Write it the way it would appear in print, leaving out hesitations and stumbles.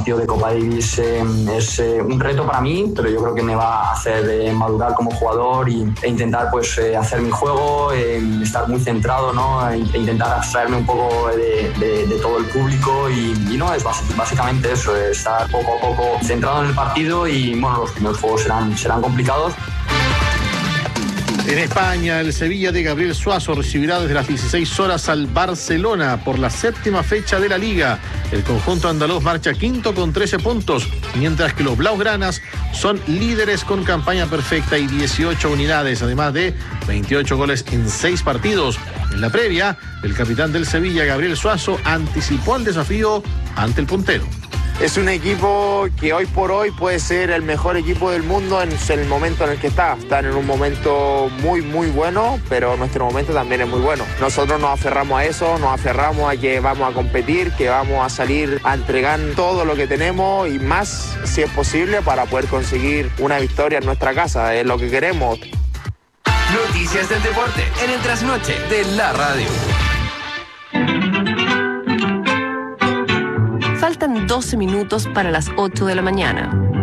partido de Copa Davis es un reto para mí, pero yo creo que me va a hacer madurar como jugador e intentar pues hacer mi juego, estar muy centrado, ¿no? E intentar abstraerme un poco de todo el público y no, es básicamente eso, estar poco a poco centrado en el partido y bueno, los primeros juegos serán complicados. En España, el Sevilla de Gabriel Suazo recibirá desde las 16 horas al Barcelona por la 7ª fecha de la Liga. El conjunto andaluz marcha quinto con 13 puntos, mientras que los blaugranas son líderes con campaña perfecta y 18 unidades, además de 28 goles en 6 partidos. En la previa, el capitán del Sevilla, Gabriel Suazo, anticipó el desafío ante el puntero. Es un equipo que hoy por hoy puede ser el mejor equipo del mundo en el momento en el que está. Están en un momento muy, muy bueno, pero nuestro momento también es muy bueno. Nosotros nos aferramos a eso, nos aferramos a que vamos a competir, que vamos a salir a entregar todo lo que tenemos y más, si es posible, para poder conseguir una victoria en nuestra casa. Es lo que queremos. Noticias del deporte en el trasnoche de la radio. Faltan 12 minutos para las 8 de la mañana.